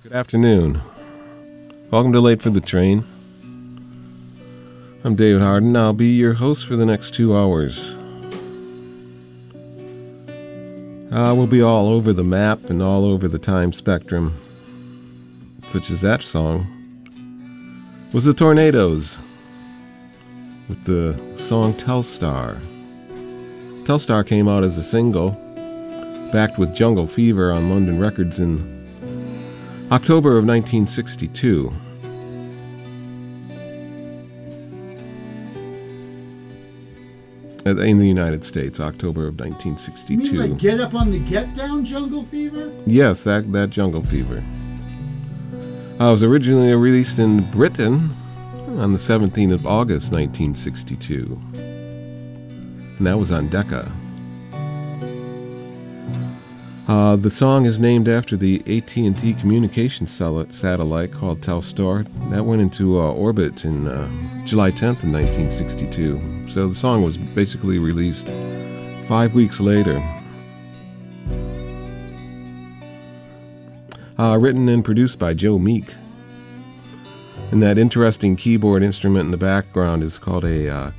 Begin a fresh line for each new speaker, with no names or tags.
Good afternoon. Welcome to Late for the Train. I'm David Harden. I'll be your host for the next 2 hours. We'll be all over the map and all over the time spectrum, such as that song was the Tornadoes with the song Telstar. Telstar came out as a single, backed with Jungle Fever on London Records in October of 1962. In the United States, October of 1962.
You mean like Get Up on the Get Down Jungle Fever?
Yes, that Jungle Fever. It was originally released in Britain on the 17th of August, 1962. And that was on Decca. The song is named after the AT&T communications satellite called Telstar. That went into orbit in July 10th of 1962. So the song was basically released 5 weeks later. Written and produced by Joe Meek. And that interesting keyboard instrument in the background is called a